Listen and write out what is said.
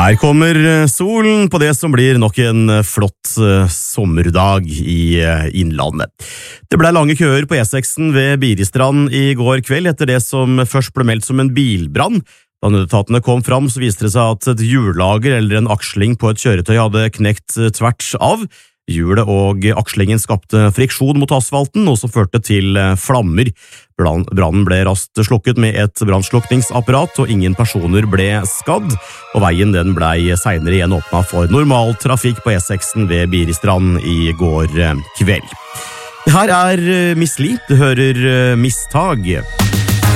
Her kommer solen på det som blir nok en flott sommerdag i Innlandet. Det ble lange køer på E6 ved Biristrand i går kveld etter det som først ble meldt som en bilbrann. Da nødetatene kom fram, så viste det seg at et hjullager eller en aksling på et kjøretøy hadde knekt tvert av. Hjulet og akslingen skapte friksjon mot asfalten, noe som førte til flammer. Brannen ble raskt slukket med et brannslukningsapparat, og ingen personer ble skadd, og veien den ble senere igjen åpnet for normal trafikk på E6 ved Biristrand i går kveld. Det her er Miss Li, du hører Mistag.